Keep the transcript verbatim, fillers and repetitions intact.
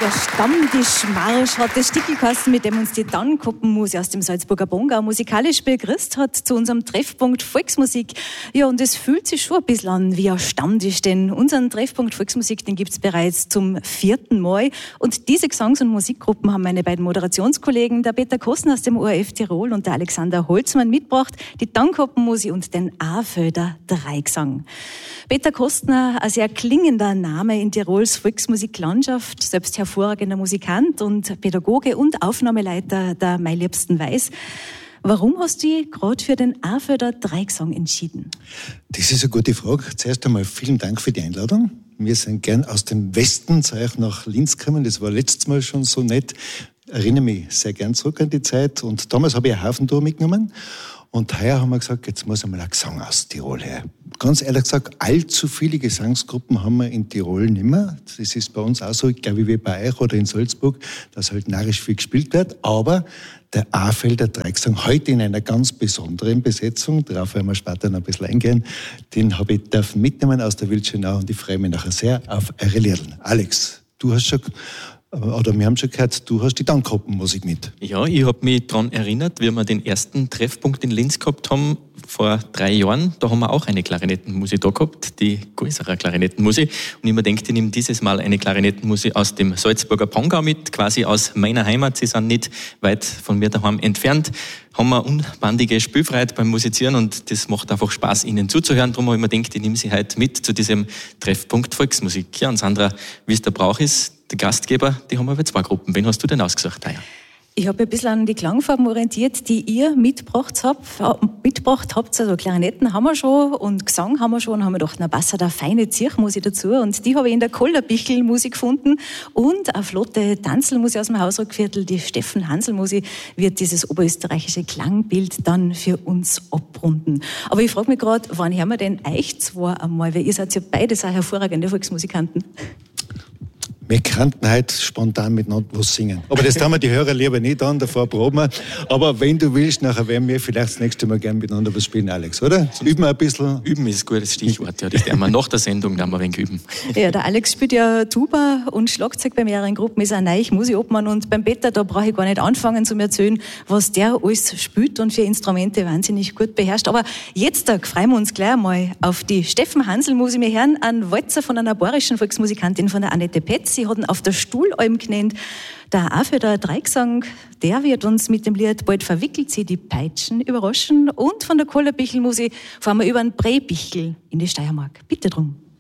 Der Stammtischmarsch hat das Stickel geheißen, mit dem uns die Tannkoppenmuse aus dem Salzburger Bongau musikalisch begrüßt hat zu unserem Treffpunkt Volksmusik. Ja, und es fühlt sich schon ein bisschen an wie ein Stammtisch, denn unseren Treffpunkt Volksmusik, den gibt's bereits zum vierten Mal. Und diese Gesangs- und Musikgruppen haben meine beiden Moderationskollegen, der Peter Kostner aus dem O R F Tirol und der Alexander Holzmann, mitgebracht, die Tannkoppenmuse und den Afelder Dreigesang. Peter Kostner, ein sehr klingender Name in Tirols Volksmusiklandschaft, selbst hervorragender Musikant und Pädagoge und Aufnahmeleiter der Mein Liebsten Weiß. Warum hast du dich gerade für den Afelder Dreigesang entschieden? Das ist eine gute Frage. Zuerst einmal vielen Dank für die Einladung. Wir sind gern aus dem Westen zu euch nach Linz gekommen. Das war letztes Mal schon so nett. Ich erinnere mich sehr gern zurück an die Zeit. Und damals habe ich eine Haufentour mitgenommen. Und heuer haben wir gesagt, jetzt muss einmal ein Gesang aus Tirol her. Ganz ehrlich gesagt, allzu viele Gesangsgruppen haben wir in Tirol nicht mehr. Das ist bei uns auch so, glaube ich, wie bei euch oder in Salzburg, dass halt narrisch viel gespielt wird. Aber der Afelder Dreigesang heute in einer ganz besonderen Besetzung, darauf werden wir später noch ein bisschen eingehen, den habe ich dürfen mitnehmen aus der Wildschönau und ich freue mich nachher sehr auf eure Liedl. Alex, du hast schon... Oder wir haben schon gehört, du hast die Tannkoppenmusik mit. Ja, ich habe mich daran erinnert, wie wir den ersten Treffpunkt in Linz gehabt haben, vor drei Jahren. Da haben wir auch eine Klarinettenmusik da gehabt, die größere Klarinettenmusik. Und ich mir denke, ich nehme dieses Mal eine Klarinettenmusik aus dem Salzburger Bongau mit, quasi aus meiner Heimat. Sie sind nicht weit von mir daheim entfernt. Haben wir unbandige Spielfreiheit beim Musizieren und das macht einfach Spaß, ihnen zuzuhören. Darum habe ich mir gedacht, ich nehme sie heute mit zu diesem Treffpunkt Volksmusik. Ja, und Sandra, wie es der Brauch ist, die Gastgeber, die haben aber zwei Gruppen. Wen hast du denn ausgesucht, Aya? Ich habe ein bisschen an die Klangfarben orientiert, die ihr mitgebracht habt. Mitgebracht habt. Also Klarinetten haben wir schon und Gesang haben wir schon. Und haben wir gedacht, na passt da feine Zirchmusik dazu. Und die habe ich in der Kollerbichl-Musik gefunden. Und eine flotte Tanzelmusik aus dem Hausruckviertel, die Steffen Hansel-Musik, wird dieses oberösterreichische Klangbild dann für uns abrunden. Aber ich frage mich gerade, wann hören wir denn euch zwei einmal? Weil ihr seid ja beides auch hervorragende Volksmusikanten. Wir könnten heute spontan miteinander was singen. Aber das tun wir die Hörer lieber nicht an, davor proben wir. Aber wenn du willst, nachher werden wir vielleicht das nächste Mal gerne miteinander was spielen, Alex, oder? Üben wir ein bisschen. Üben ist ein gutes Stichwort, ja. Das werden wir nach der Sendung dann mal ein wenig üben. Ja, der Alex spielt ja Tuba und Schlagzeug bei mehreren Gruppen, ist ein neuer Musikobmann. Und beim Peter, da brauche ich gar nicht anfangen zu mir erzählen, was der alles spielt und für Instrumente wahnsinnig gut beherrscht. Aber jetzt da freuen wir uns gleich mal auf die Steffen Hansel-Musik. Wir hören einen Walzer von einer bayerischen Volksmusikantin, von der Annette Petz. Sie hat ihn auf der Stuhlalm genannt. Der Afelder Dreigesang, der wird uns mit dem Lied Bald verwickelt sie die Peitschen überraschen. Und von der Kollerbichl-Musik fahren wir über den Breibichel in die Steiermark. Bitte drum.